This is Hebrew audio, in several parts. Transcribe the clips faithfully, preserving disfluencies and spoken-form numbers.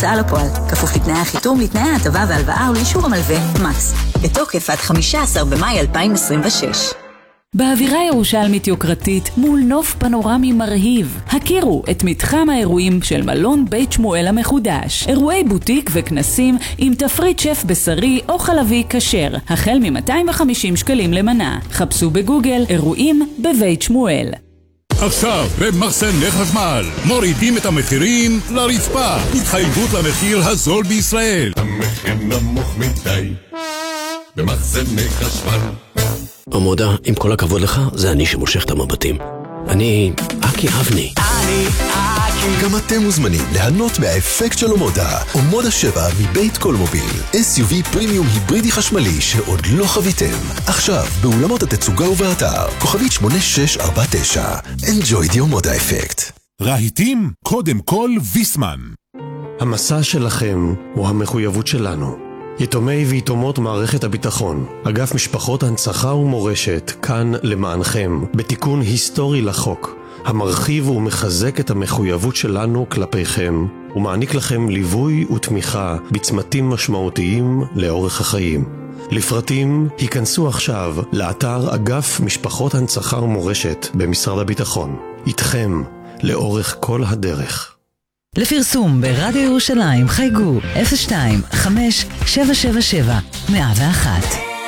הוצאה לפועל, כפוף לתנאי החיתום, לתנאי ההטבה והלוואה ולאישור המלווה מקס. בתוקף עד חמישה עשר במאי אלפיים עשרים ושש. באווירה ירושלמית יוקרתית מול נוף פנורמי מרהיב, הכירו את מתחם האירועים של מלון בית שמואל המחודש. אירועי בוטיק וכנסים עם תפריט שף בשרי או חלבי כשר, החל מ-מאתיים וחמישים שקלים למנה. חפשו בגוגל אירועים בבית שמואל. עכשיו במחסני חשמל מורידים את המחירים לרצפה, התחייבות למחיר הזול בישראל. המחיר נמוך מדי במחסני חשמל. עמודה, עם כל הכבוד לך, זה אני שמושך את המבטים. אני אקי אבני. אני אקי. גם אתם מוזמנים ליהנות מהאפקט של עמודה. עמודה שבע מבית קולמוביל. אס יו וי פרימיום היברידי חשמלי שעוד לא חוויתם. עכשיו, באולמות התצוגה ובאתר. כוכבית שמונה שש ארבע תשע. Enjoy the עמודה אפקט. רהיטים, קודם כל ויסמן. המסע שלכם הוא המחויבות שלנו. יתומי ויתומות מערכת הביטחון, אגף משפחות הנצחה ומורשת, כאן למענכם, בתיקון היסטורי לחוק, המרחיב ומחזק את המחויבות שלנו כלפיכם, ומעניק לכם ליווי ותמיכה בצמתים משמעותיים לאורך החיים. לפרטים, היכנסו עכשיו לאתר אגף משפחות הנצחה ומורשת במשרד הביטחון. איתכם, לאורך כל הדרך. לפרסום ברדיו ירושלים חייגו אפס שתיים חמש שבע שבע שבע מאה ואחת.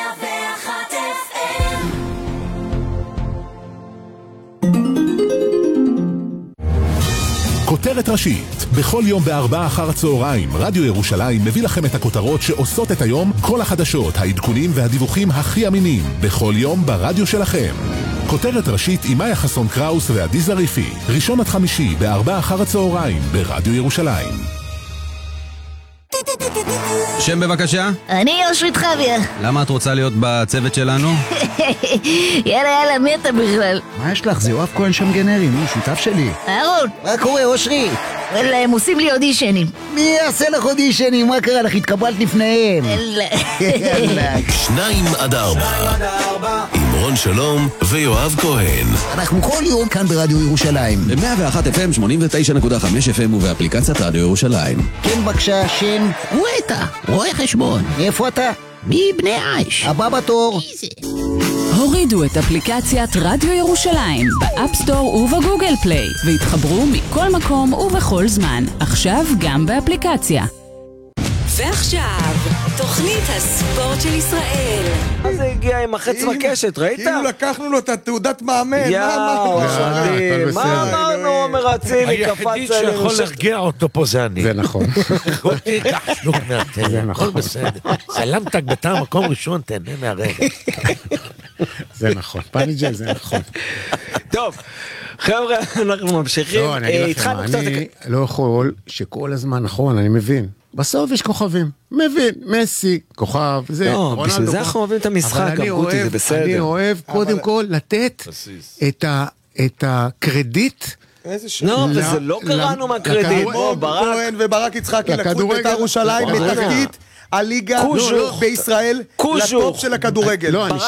כותרת ראשית, בכל יום בארבעה אחר הצהריים, רדיו ירושלים מביא לכם את הכותרות שעושות את היום, כל החדשות, העדכונים והדיווחים הכי אמינים, בכל יום ברדיו שלכם. כותרת ראשית עם מאיה חסון קראוס ועדי זריפי, ראשון עד חמישי בארבעה אחר הצהריים ברדיו ירושלים. שם בבקשה? אני אושרית חביה. למה את רוצה להיות בצוות שלנו? יאללה יאללה, מי אתה בכלל? מה יש לך? זה יואב כהן שם גנרי, מי שותף שלי. אהרון, מה קורה אושרית? וואלה, הם עושים לי אודישנים. מי יעשה לך אודישנים? מה קרה לך? התקבלת לפניהם. יאללה. שניים עד ארבע עם רון שלום ויואב כהן. אנחנו כל יום כאן ברדיו ירושלים ב-מאה ואחת אף אם, שמונים ותשע נקודה חמש אף אם ובאפליקציית רדיו ירושלים. כן בבקשה, שם. וויטה, רואה חשבון. איפה אתה? מבני עיש. הבא בתור. הורידו את אפליקציית רדיו ירושלים באפסטור ובגוגל פליי והתחברו מכל מקום ובכל זמן. עכשיו גם באפליקציה. ועכשיו, תוכנית הספורט של ישראל. מה זה הגיע עם החץ וקשת, ראית? כאילו לקחנו לו את התעודת מאמן. יאו, שדים. מה אמרנו מרצים? היחידי שיכול להרגיע אותו פה זה אני. זה נכון. אותי קח שלוק מהתל. זה נכון. הכל בסדר. סלמתק בתא מקום ראשון, תהנה מהרגע. זה נכון. פניג'ל זה נכון. טוב, חבר'ה, אנחנו ממשיכים. לא, אני אגיד לכם, אני לא יכול שכל הזמן, נכון, אני מבין. בסוף יש כוכבים, מבין, מסי, כוכב, זה, לא, בשביל זה אנחנו אוהבים את המשחק, גוטי, זה בסדר. אני אוהב קודם כל לתת את הקרדיט. לא, וזה לא קראנו מהקרדיט. כהן וברק יצחקי לקחו את ירושלים לתחתית הליגה בישראל לטופ של הכדורגל. לא, אני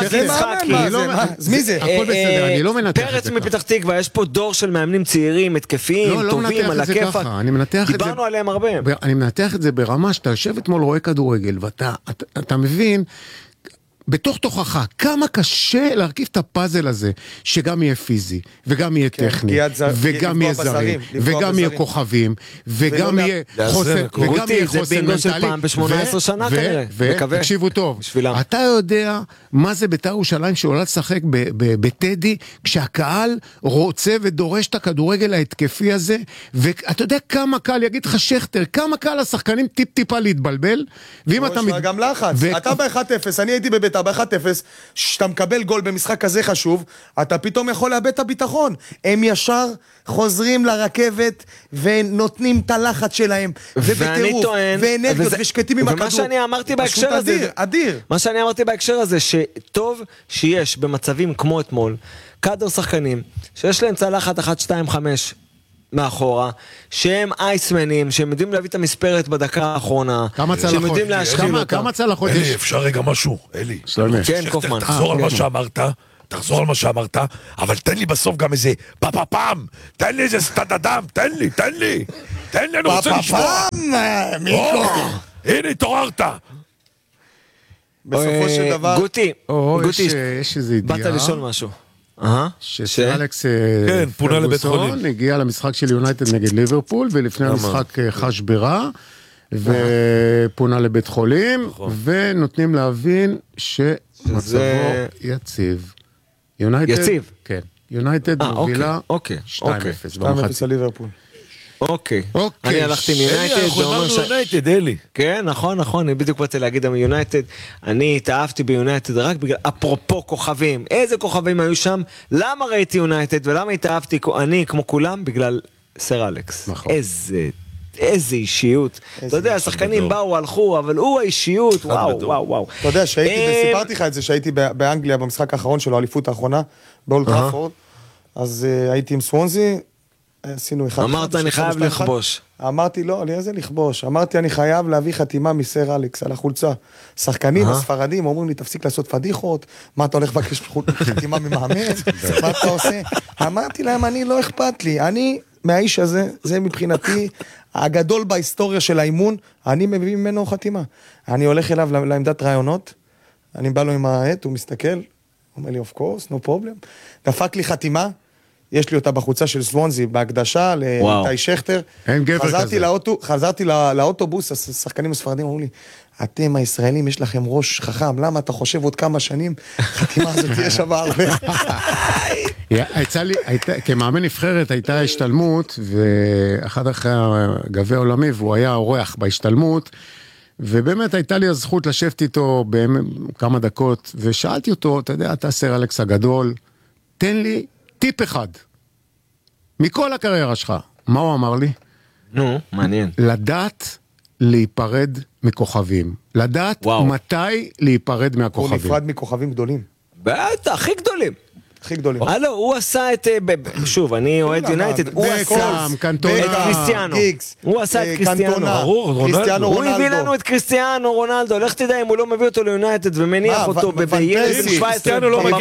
אז מי זה? הכל בסדר, אני לא מנתח את זה פרץ מפתח תקווה, יש פה דור של מאמנים צעירים, התקפיים, טובים, על הכיפק. דיברנו עליהם הרבה. אני מנתח את זה ברמה שאתה יושב אתמול רואה כדורגל, ואתה מבין בתוך תוכחה, כמה קשה להרכיב את הפאזל הזה, שגם יהיה פיזי, וגם יהיה טכני, וגם יהיה זרים, וגם יהיה כוכבים, וגם יהיה חוסן, וגם יהיה חוסן מנטלי. של פעם ב-שמונה עשרה שנה כנראה. ותקשיבו טוב, אתה יודע מה זה בית"ר ירושלים שעולה לשחק בטדי, כשהקהל רוצה ודורש את הכדורגל ההתקפי הזה, ואתה יודע כמה קהל, יגיד לך שכתר, כמה קהל השחקנים טיפ-טיפה להתבלבל, ואם אתה... גם לחץ, אתה ב-אחת אפס, אני הייתי בבית"ר ב-אחת אפס, שאתה מקבל גול במשחק כזה חשוב, אתה פתאום יכול לאבד את הביטחון. הם ישר חוזרים לרכבת ונותנים את הלחץ שלהם, ובטירוף, ואנרגיות, ושקטים עם הכדור. ומה שאני אמרתי בהקשר הזה, אדיר, אדיר. מה שאני אמרתי בהקשר הזה, שטוב שיש במצבים כמו אתמול, קאדר שחקנים, שיש להם צלחת אחת, שתיים, חמש מאחורה, שהם אייסמנים, שהם יודעים להביא את המספרת בדקה האחרונה, שהם יודעים להשחיל אותה. כמה צלחות יש? אלי, אפשר רגע משהו, אלי. כן, קופמן. תחזור על מה שאמרת, תחזור על מה שאמרת, אבל תן לי בסוף גם איזה פאפאפאם, תן לי איזה סטדדם, תן לי, תן לי. תן לנו, רוצה לשמוע. מיקו. הנה, התעוררת. בסופו של דבר... גוטי, גוטי, יש איזו ידיעה. באת לשאול משהו. שסר אלכס כן, פונה לבית חולים. פרגוסון הגיע למשחק של יונייטד נגד ליברפול, ולפני המשחק חש ברע, ופונה לבית חולים, ונותנים להבין שמצבו יציב. יציב? כן. יונייטד מובילה שתיים אפס. שתיים אפס על ליברפול. אוקיי, אני הלכתי עם יונייטד, אנחנו אמרנו יונייטד, אלי. כן, נכון, נכון, אני בדיוק באתי להגיד עם יונייטד, אני התאהבתי ביונייטד רק בגלל, אפרופו כוכבים, איזה כוכבים היו שם, למה ראיתי יונייטד ולמה התאהבתי אני כמו כולם? בגלל סר אלכס. איזה, איזה אישיות. אתה יודע, השחקנים באו, הלכו, אבל הוא האישיות, וואו, וואו, וואו. אתה יודע, סיפרתי לך את זה, שהייתי באנגליה במשחק האחרון שלו, האליפות האחרונה, באולד טראפורד, אז הייתי עם סוונזי, עשינו אחד. אמרת אני חייב לכבוש. אמרתי לא, אני איזה לכבוש. אמרתי אני חייב להביא חתימה מסר אלכס על החולצה. שחקנים הספרדים אומרים לי תפסיק לעשות פדיחות, מה אתה הולך לבקש חתימה ממאמן? מה אתה עושה? אמרתי להם אני לא אכפת לי, אני מהאיש הזה, זה מבחינתי הגדול בהיסטוריה של האימון, אני מביא ממנו חתימה. אני הולך אליו לעמדת רעיונות, אני בא לו עם העט, הוא מסתכל, הוא אומר לי of course, no problem. דפק לי חתימה, יש לי אותה בחוצה של סוונזי, בהקדשה, לאיתי שכטר. אין גבר כזה. חזרתי לאוטובוס, השחקנים הספרדים אמרו לי, אתם הישראלים, יש לכם ראש חכם, למה אתה חושב עוד כמה שנים, חתימה הזאת תהיה שווה הרבה. יצא לי, כמאמן נבחרת הייתה השתלמות, ואחד אחרי הגביע העולמי, והוא היה אורח בהשתלמות, ובאמת הייתה לי הזכות לשבת איתו בכמה דקות, ושאלתי אותו, אתה יודע, אתה סר אלכס הגדול, תן לי טיפ אחד, מכל הקריירה שלך. מה הוא אמר לי? נו, מעניין. לדעת להיפרד מכוכבים. לדעת וואו. מתי להיפרד מהכוכבים. הוא נפרד מכוכבים גדולים. בטח, הכי גדולים. הכי גדולים. הלו, הוא עשה את, שוב, אני אוהד יונייטד, הוא עשה את קריסטיאנו. הוא עשה את קריסטיאנו. הוא הביא לנו את קריסטיאנו רונלדו, לך תדע אם הוא לא מביא אותו ליונייטד ומניח אותו בילד שבע עשרה.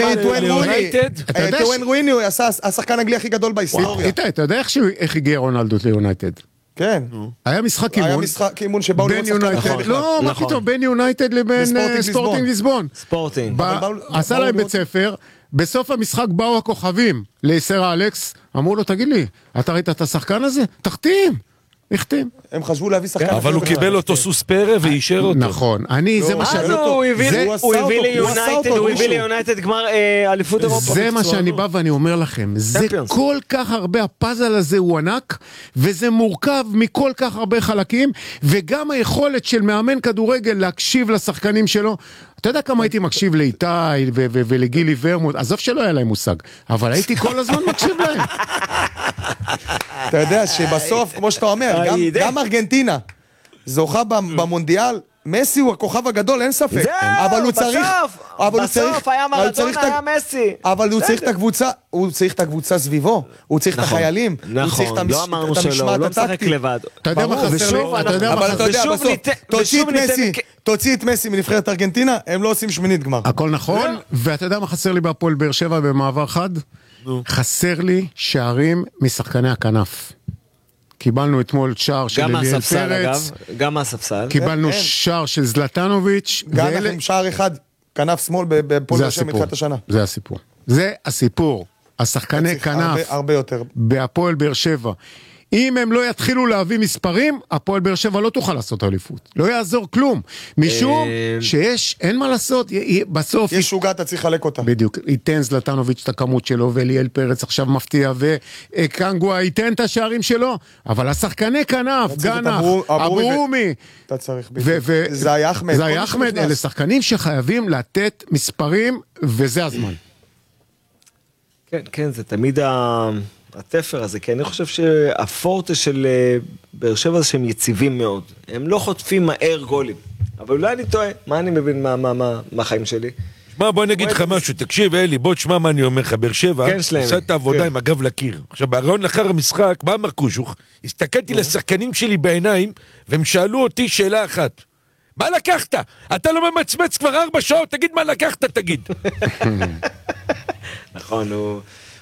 טואן רויני, הוא עשה השחקן האנגלי הכי גדול בהיסטוריה. אתה יודע איך הגיע רונלדו ליונייטד? כן. היה משחק אימון. היה משחק אימון שבאו לראות שחקן אחד. לא, מה פתאום, בין יונייטד לבין ספורטינג ליסבון. ספורטינג. עשה להם בית ספר, בסוף המשחק באו הכוכבים לסר אלכס, אמרו לו, תגיד לי, אתה ראית את השחקן הזה? תחתים. החתים. הם חשבו להביא שחקן. אבל הוא קיבל אותו סוס פרא ואישר אותו. נכון. אני, זה מה שאני... הוא הביא ליונייטד, הוא הביא ליונייטד גמר אליפות אירופה. זה מה שאני בא ואני אומר לכם. זה כל כך הרבה, הפאזל הזה הוא ענק, וזה מורכב מכל כך הרבה חלקים, וגם היכולת של מאמן כדורגל להקשיב לשחקנים שלו. אתה יודע כמה הייתי מקשיב לאיתי ולגילי ורמוט, עזוב שלא היה להם מושג, אבל הייתי כל הזמן מקשיב להם. אתה יודע שבסוף, כמו שאתה אומר, גם ארגנטינה זוכה במונדיאל, מסי הוא הכוכב הגדול, אין ספק. זהו, בסוף, בסוף היה מרדונה, היה מסי. אבל הוא צריך את הקבוצה, הוא צריך את הקבוצה סביבו, הוא צריך את החיילים, הוא צריך את המשמעת הטקטית. אתה יודע מה חסר לי? אבל אתה יודע, בסוף, תוציא את מסי מנבחרת ארגנטינה, הם לא עושים שמינית גמר. הכל נכון, ואתה יודע מה חסר לי בהפועל באר שבע במעבר חד? חסר לי שערים משחקני הכנף. קיבלנו אתמול שער של אליאל פרץ. גם מהספסל. קיבלנו שער של זלטנוביץ'. גם לכם שער אחד, כנף שמאל בפועל באר שבע מתחילת השנה. זה הסיפור. זה הסיפור. השחקני כנף. הרבה יותר. בהפועל באר שבע. אם הם לא יתחילו להביא מספרים, הפועל באר שבע לא תוכל לעשות אליפות. לא יעזור כלום. משום שיש, אין מה לעשות, בסוף... יש שוגה, אתה צריך לחלק אותה. בדיוק. ייתן זלטנוביץ' את הכמות שלו, ואליאל פרץ עכשיו מפתיע, וקנגווה ייתן את השערים שלו, אבל השחקני כנף, גנח, אברומי, אתה צריך בדיוק. זאי אחמד. זאי אחמד, אלה שחקנים שחייבים לתת מספרים, וזה הזמן. כן, כן, זה תמיד ה... התפר הזה, כי אני חושב שהפורטה של באר שבע זה שהם יציבים מאוד. הם לא חוטפים מהר גולים. אבל אולי אני טועה. מה אני מבין מה, מה, מה, מה החיים שלי? שמע, בוא נגיד לך משהו. תקשיב, אלי, בוא תשמע מה אני אומר לך. באר שבע עושה את העבודה עם הגב לקיר. עכשיו, בהרעיון לאחר המשחק, בא מרקושוך, הסתכלתי לשחקנים שלי בעיניים, והם שאלו אותי שאלה אחת. מה לקחת? אתה לא ממצמץ כבר ארבע שעות, תגיד מה לקחת, תגיד. נכון, הוא...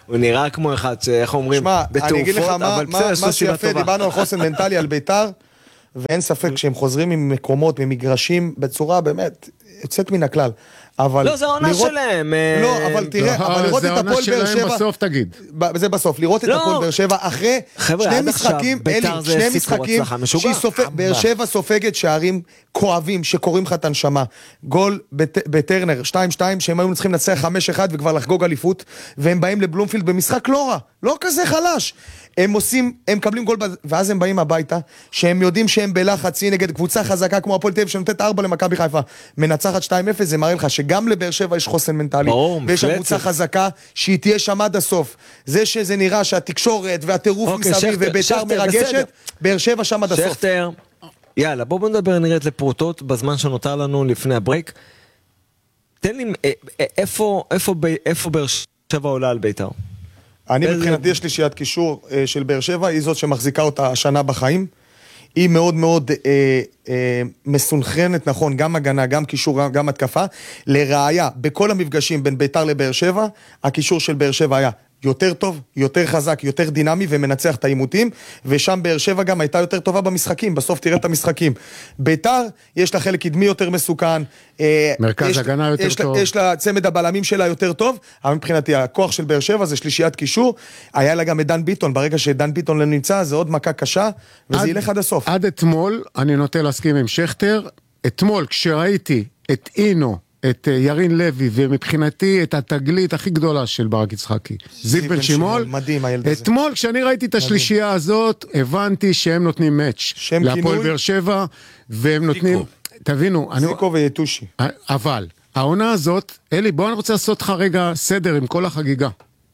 הוא נראה כמו אחד שאיך אומרים, בתעופות, אבל בסדר, יש לו סיבה טובה. דיברנו על חוסן מנטלי, על ביתר, ואין ספק שהם חוזרים ממקומות, ממגרשים, בצורה באמת יוצאת מן הכלל. אבל לא, זה העונה שלהם. לא, אבל תראה, אבל לראות את הפועל באר שבע... זה העונה בסוף, תגיד. זה בסוף, לראות את הפועל באר שבע אחרי שני משחקים, אלי, שני משחקים, באר שבע סופגת שערים כואבים, שקוראים לך את הנשמה. גול בטרנר, שתיים שתיים, שהם היו צריכים לנצח חמש אחד וכבר לחגוג אליפות, והם באים לבלומפילד במשחק לא רע, לא כזה חלש. הם עושים, הם מקבלים גול, ואז הם באים הביתה, שהם יודעים שהם בלחץ, נגד קבוצה חזקה כמו הפועל תל אביב, שנותנת ארבע למכבי חיפה, מנצחת שתיים אפס, זה מראה לך שגם לבאר שבע יש חוסן מנטלי, ויש קבוצה חזקה, שהיא תהיה שם עד הסוף. זה שזה נראה שהתקשורת והטירוף מסביב וביתר מרגשת, באר שבע שם עד הסוף. שכתר, יאללה, בואו נדבר נראית לפרוטות, בזמן שנותר לנו לפני הברייק. תן לי, איפה, איפה, איפה באר שבע עולה על ביתר? אני מבחינתי יש לי שיעת קישור של באר שבע, היא זאת שמחזיקה אותה השנה בחיים. היא מאוד מאוד אה, אה, מסונכרנת, נכון, גם הגנה, גם קישור, גם התקפה. לראיה, בכל המפגשים בין ביתר לבאר שבע, הקישור של באר שבע היה יותר טוב, יותר חזק, יותר דינמי ומנצח את האימותים, ושם באר שבע גם הייתה יותר טובה במשחקים, בסוף תראה את המשחקים. ביתר, יש לה חלק קדמי יותר מסוכן, מרכז יש, הגנה יותר יש, טוב. יש לה צמד הבלמים שלה יותר טוב, אבל מבחינתי הכוח של באר שבע זה שלישיית קישור, היה לה גם את דן ביטון, ברגע שדן ביטון לא נמצא, זה עוד מכה קשה, וזה ילך עד הסוף. עד אתמול, אני נוטה להסכים עם שכתר, אתמול כשראיתי את אינו, את ירין לוי, ומבחינתי את התגלית הכי גדולה של ברק יצחקי, זיו בן שימול, מדהים הילד הזה. אתמול כשאני ראיתי את השלישייה הזאת, הבנתי שהם נותנים מאץ' להפועל באר שבע, והם נותנים, תבינו, זיקו ויתושי. אבל, העונה הזאת, אלי, בוא אני רוצה לעשות לך רגע סדר עם כל החגיגה.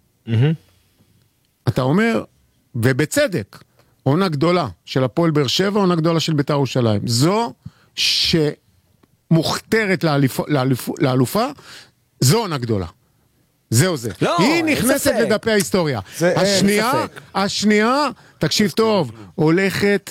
אתה אומר, ובצדק, עונה גדולה של הפועל באר שבע, עונה גדולה של בית"ר ירושלים. זו ש... מוכתרת לאלופה, זו עונה גדולה. זהו זה. לא, היא נכנסת לדפי ההיסטוריה. השנייה, השנייה, תקשיב טוב, הולכת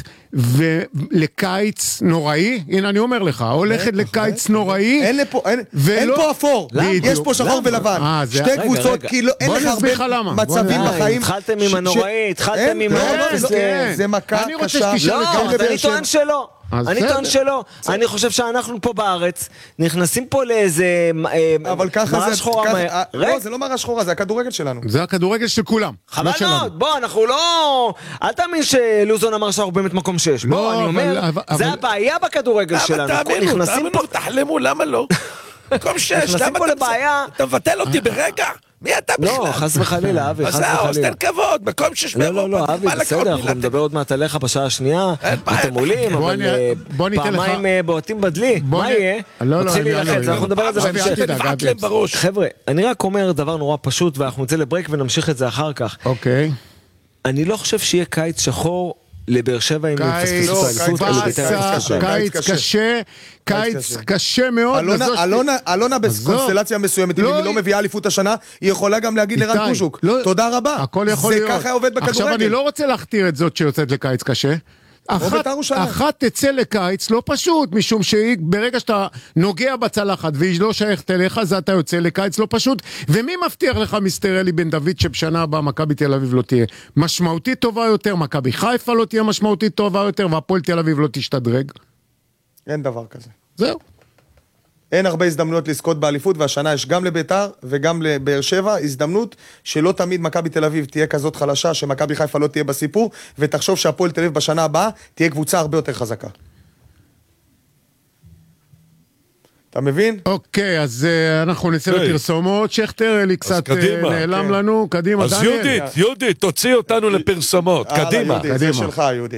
לקיץ נוראי, הנה אני אומר לך, הולכת לקיץ נוראי, אין פה אפור, יש פה שחור ולבן, שתי קבוצות, כאילו אין לך הרבה מצבים בחיים. התחלתם עם הנוראי, התחלתם עם זה מכה קשה. לא, אני טוען שלא. אני טוען שלא, אני חושב שאנחנו פה בארץ נכנסים פה לאיזה מראה שחורה. לא, זה לא מראה שחורה, זה הכדורגל שלנו. זה הכדורגל של כולם. חבל מאוד, בוא, אנחנו לא... אל תאמין שלוזון אמר שאנחנו באמת מקום שש. בוא, אני אומר, זה הבעיה בכדורגל שלנו. תאמינו, תאמינו, תחלמו, למה לא? מקום שש, נכנסים פה לבעיה. אתה מבטל אותי ברגע? מי אתה בכלל? לא, חס וחלילה, אבי, חס וחלילה. אז זהו, תן כבוד, מקום שש לא, לא, לא, אבי, בסדר, אנחנו נדבר עוד מעט עליך בשעה השנייה, אתם עולים, אבל פעמיים בועטים בדלי, מה יהיה? מתחיל להילחץ, אנחנו נדבר על זה בהמשך. חבר'ה, אני רק אומר דבר נורא פשוט, ואנחנו נצא לברייק ונמשיך את זה אחר כך. אוקיי. אני לא חושב שיהיה קיץ שחור לבאר שבע עם פספסות האליפות. קיץ קשה, קיץ קשה מאוד. אלונה בקונסטלציה מסוימת, אם היא לא מביאה אליפות השנה, היא יכולה גם להגיד לרן קוז'וק, תודה רבה. הכל יכול להיות. זה ככה עובד בכדורגל. עכשיו אני לא רוצה להכתיר את זאת שיוצאת לקיץ קשה. אחת, אחת תצא לקיץ לא פשוט, משום שהיא ברגע שאתה נוגע בצלחת והיא לא שייכת אליך, אז אתה יוצא לקיץ לא פשוט. ומי מבטיח לך מיסטר אלי בן דוד שבשנה הבאה מכבי תל אביב לא תהיה משמעותית טובה יותר, מכבי חיפה לא תהיה משמעותית טובה יותר, והפועל תל אביב לא תשתדרג? אין דבר כזה. זהו. אין הרבה הזדמנויות לזכות באליפות, והשנה יש גם לביתר וגם לבאר שבע הזדמנות שלא תמיד מכבי תל אביב תהיה כזאת חלשה, שמכבי חיפה לא תהיה בסיפור, ותחשוב שהפועל תל אביב בשנה הבאה תהיה קבוצה הרבה יותר חזקה. אתה מבין? אוקיי, אז אנחנו נצא לפרסומות, שכתר, אלי קצת נעלם לנו, קדימה, דניאל. אז יהודית, יהודית, תוציא אותנו לפרסומות, קדימה. זה שלך, יהודית.